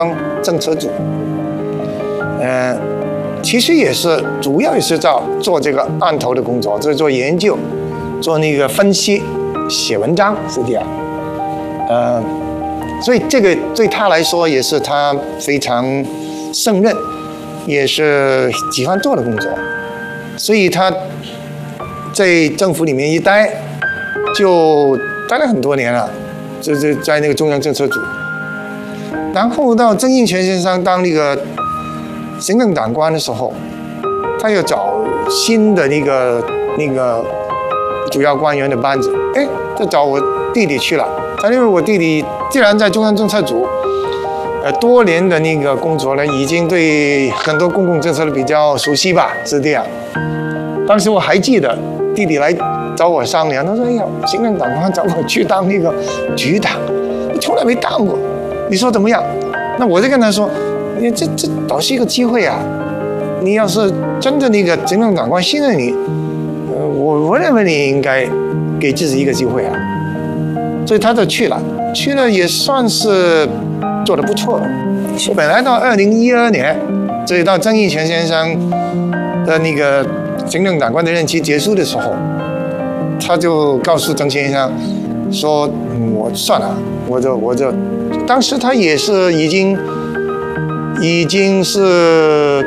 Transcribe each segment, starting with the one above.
政策组，其实也是主要也是做这个案头的工作，就是做研究，做那个分析，写文章是这样。所以这个对他来说也是他非常胜任，也是喜欢做的工作。所以他在政府里面一待，就待了很多年了，就是在那个中央政策组。然后到曾荫权先生当那个行政长官的时候，他又找新的那个主要官员的班子，就找我弟弟去了。他因为我弟弟既然在中央政策组，多年的那个工作呢，已经对很多公共政策比较熟悉吧，是这样。当时我还记得弟弟来找我商量，他说：“哎呀，行政长官找我去当那个局长，我从来没当过。”你说怎么样？那我就跟他说，这倒是一个机会啊！你要是真的那个行政长官信任你，我认为你应该给自己一个机会啊。所以他就去了也算是做得不错的。本来到2012年，所以到曾荫权先生的那个行政长官的任期结束的时候，他就告诉曾先生说：“我算了，我就。”当时他也是已经是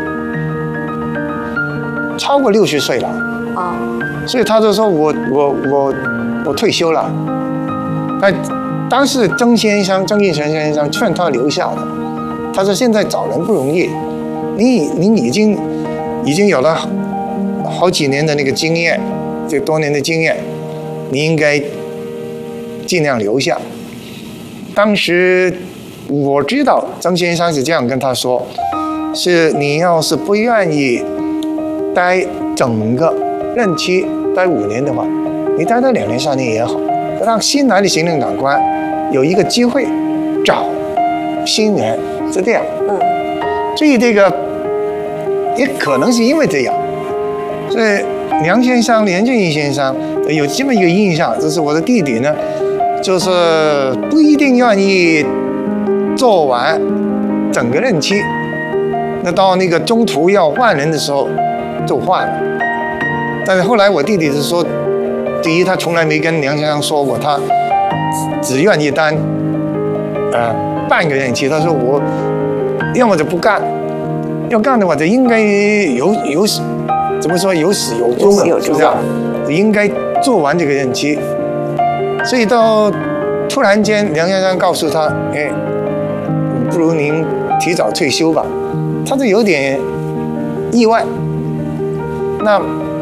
超过60岁了啊，所以他就说我退休了。当时曾荫权先生劝他留下的，他说现在找人不容易，你已经有了好几年的那个经验，这多年的经验，你应该尽量留下。当时我知道曾先生是这样跟他说，是你要是不愿意待整个任期待5年的话，你待到2年3年也好，让新来的行政长官有一个机会找新人，是这样。所以这个也可能是因为这样，所以梁先生、连俊逸先生有这么一个印象，就是我的弟弟呢，就是不一定愿意做完整个任期，那到那个中途要换人的时候就换了。但是后来我弟弟是说，第一他从来没跟梁先生说过他只愿意当半个任期，他说我要么就不干，要干的话就应该有怎么说有始有终的，是不是？应该做完这个任期。所以到突然间梁先生告诉他，不如您提早退休吧，他就有点意外。那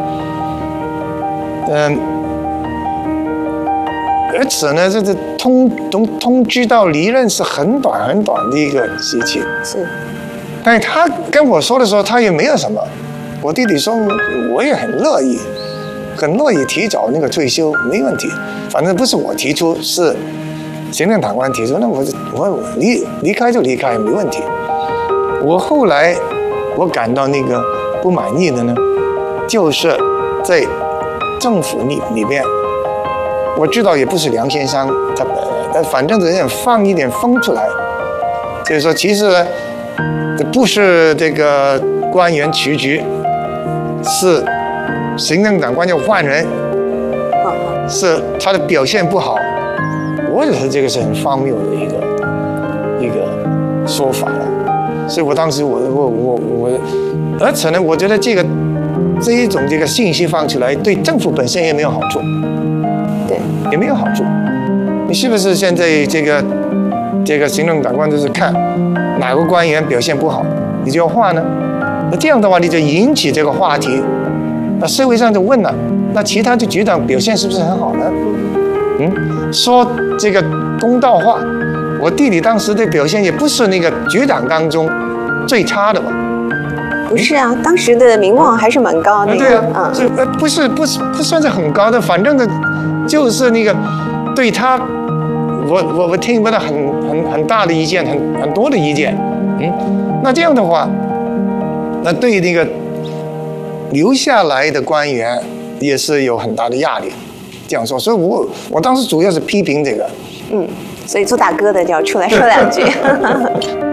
而且呢，这通知到离任是很短的一个时期。是，但是他跟我说的时候，他也没有什么。我弟弟说，我也很乐意提早那个退休，没问题。反正不是我提出，是行政长官提出，那我离开就离开，没问题。我后来我感到那个不满意的呢，就是在政府里边。我知道也不是梁先生他本人，但反正有点放一点风出来，就是说其实呢，这不是这个官员辞职，是行政长官要换人，是他的表现不好。我觉得这个是很荒谬的一个说法了。所以我当时而且呢，我觉得这一种这个信息放出来，对政府本身也没有好处。也没有好处，你是不是现在这个行政长官就是看哪个官员表现不好，你就要换呢？那这样的话，你就引起这个话题，那社会上就问了，那其他的局长表现是不是很好呢？说这个公道话，我弟弟当时的表现也不是那个局长当中最差的吧？ 不是啊，当时的名望还是蛮高的。 对啊，不算是很高的，反正就是那个对他，我听不到很大的意见，很多的意见。那这样的话，那对那个留下来的官员也是有很大的压力。这样说，所以我当时主要是批评这个。 所以做大哥的就要出来说2句。